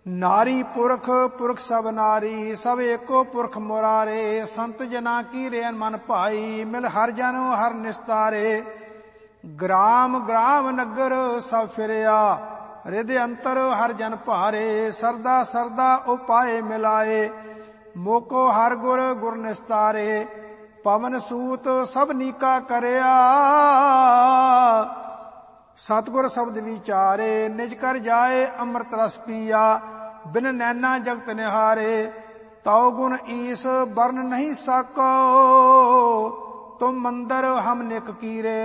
नारी पुरख पुरख सब नारी, सब एको पुरख मुरारे। संत जना की रेन मन भाई, मिल हर जन हर निस्तारे। ग्राम ग्राम नगर सब फिरया, हृदय अंतर हर जन भारे। सरदा सरदा उपाय मिलाए, मोको हर गुर गुर निस्तारे। पवन सूत सब नीका करया, सतगुर शब्द विचारे। निज कर जाए अमृत रस पिया, बिन नैना जगत निहारे। तौ गुण ईस वर्ण नहीं साको, तुम मंदिर हम निक कीरे।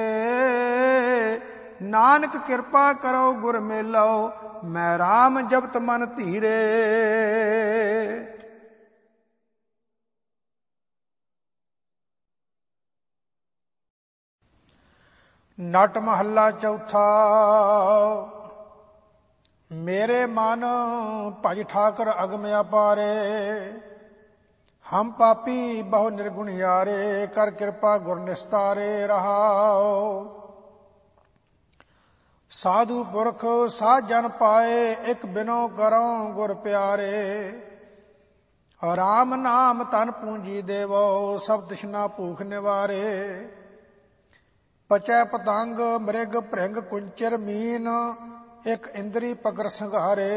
नानक कृपा करो गुर मेलो, मैं राम जपत मन धीरे। नट महला चौथा। मेरे मन भज ठाकर अगम अपारे, हम पापी बहु निर्गुण यारे। कर कृपा गुर निस्तारे रहाओ। साधु पुरख साध जन पाए, एक बिनो करो गुर प्यारे। राम नाम तन पूंजी देवो, सब तृष्णा भूख निवारे। पचै पतंग मृग भृंग कुंचर मीन, एक इंद्री पगर संघारे।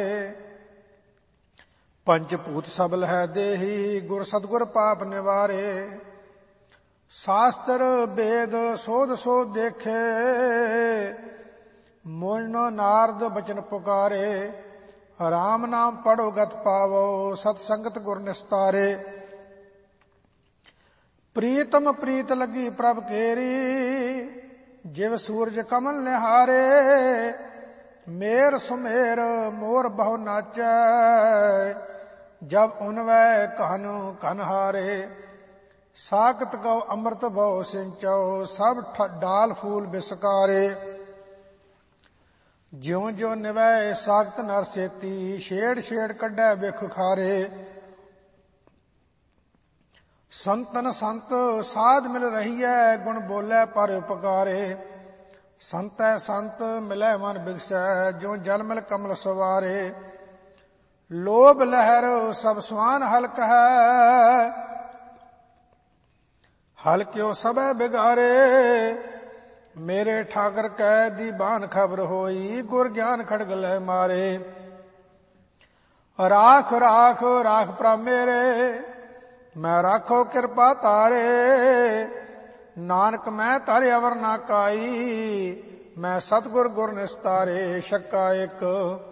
पंचभूत सबल है देही, गुर सतगुर पाप निवारे। शास्त्र वेद सोध सो देखे, मोन नारद बचन पुकारे। राम नाम पढ़ो गत पावो, सतसंगत गुर निस्तारे। प्रीतम प्रीत लगी प्रभ केरी, जिव सूरज कमल निहारे। मेर सुमेर मोर बहु नाचै, जब उनवै कहन कनहारे। साकत गौ अमृत बहु सिंचो, सब डाल फूल बिसकारे। ज्यों ज्यों निवै साकत नर सेती, छेड़ छेड़ कढै बिख खारे। संतन संत साध मिल रही है, गुण बोले पर उपकारे। संतै संत मिलै मन बिगसै, जो जल मिल कमल सवारे। लोभ लहर सब स्वान हल्क है, हल क्यों सब बिगारे। मेरे ठाकर कै दीवान खबर होई, गुर ज्ञान खड़ग लै मारे। राख राख राख प्रभ मेरे, मैं राखो कृपा तारे। नानक मैं तारे अवर ना काई, मैं सतगुर गुर निस्तारे। शक्का एक